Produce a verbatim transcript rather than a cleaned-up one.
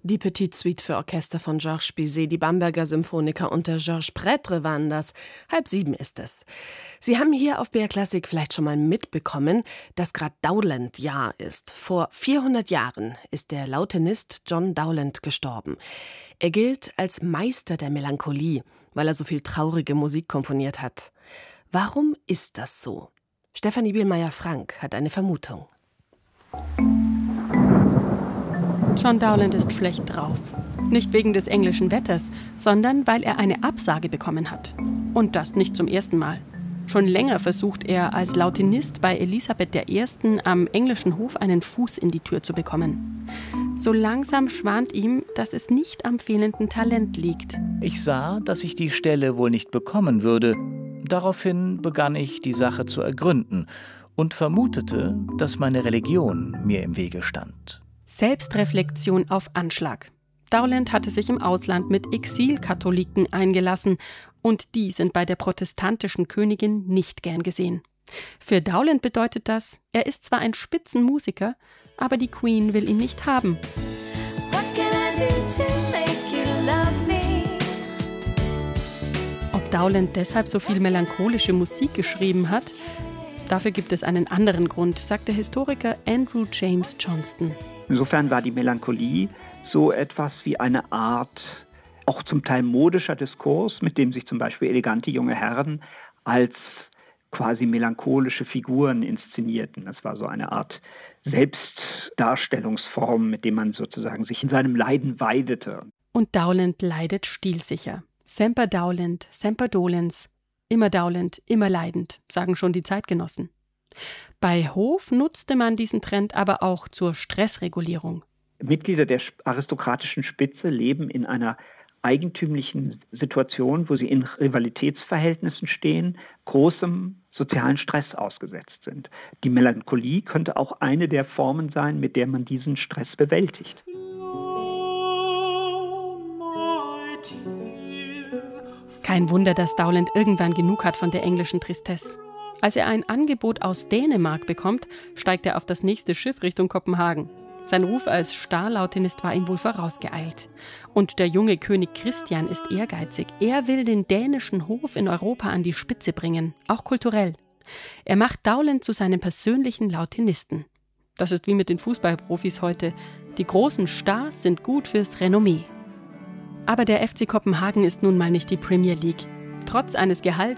Die Petite Suite für Orchester von Georges Bizet, die Bamberger Symphoniker unter Georges Prêtre waren das. Halb sieben ist es. Sie haben hier auf B R Klassik vielleicht schon mal mitbekommen, dass gerade Dowland-Jahr ist. Vor vierhundert Jahren ist der Lautenist John Dowland gestorben. Er gilt als Meister der Melancholie, weil er so viel traurige Musik komponiert hat. Warum ist das so? Stefanie Bielmeier-Frank hat eine Vermutung. John Dowland ist schlecht drauf. Nicht wegen des englischen Wetters, sondern weil er eine Absage bekommen hat. Und das nicht zum ersten Mal. Schon länger versucht er als Lautenist bei Elisabeth der Ersten am englischen Hof einen Fuß in die Tür zu bekommen. So langsam schwant ihm, dass es nicht am fehlenden Talent liegt. Ich sah, dass ich die Stelle wohl nicht bekommen würde. Daraufhin begann ich, die Sache zu ergründen und vermutete, dass meine Religion mir im Wege stand. Selbstreflexion auf Anschlag. Dowland hatte sich im Ausland mit Exilkatholiken eingelassen und die sind bei der protestantischen Königin nicht gern gesehen. Für Dowland bedeutet das, er ist zwar ein Spitzenmusiker, aber die Queen will ihn nicht haben. Ob Dowland deshalb so viel melancholische Musik geschrieben hat, dafür gibt es einen anderen Grund, sagt der Historiker Andrew James Johnston. Insofern war die Melancholie so etwas wie eine Art, auch zum Teil modischer Diskurs, mit dem sich zum Beispiel elegante junge Herren als quasi melancholische Figuren inszenierten. Das war so eine Art Selbstdarstellungsform, mit dem man sozusagen sich in seinem Leiden weidete. Und Dowland leidet stilsicher. Semper Dowland, semper dolens. Immer Dowland, immer leidend, sagen schon die Zeitgenossen. Bei Hof nutzte man diesen Trend aber auch zur Stressregulierung. Mitglieder der aristokratischen Spitze leben in einer eigentümlichen Situation, wo sie in Rivalitätsverhältnissen stehen, großem sozialen Stress ausgesetzt sind. Die Melancholie könnte auch eine der Formen sein, mit der man diesen Stress bewältigt. Kein Wunder, dass Dowland irgendwann genug hat von der englischen Tristesse. Als er ein Angebot aus Dänemark bekommt, steigt er auf das nächste Schiff Richtung Kopenhagen. Sein Ruf als Starlautenist war ihm wohl vorausgeeilt. Und der junge König Christian ist ehrgeizig. Er will den dänischen Hof in Europa an die Spitze bringen, auch kulturell. Er macht Dowland zu seinem persönlichen Lautenisten. Das ist wie mit den Fußballprofis heute. Die großen Stars sind gut fürs Renommee. Aber der F C Kopenhagen ist nun mal nicht die Premier League. Trotz eines Gehalts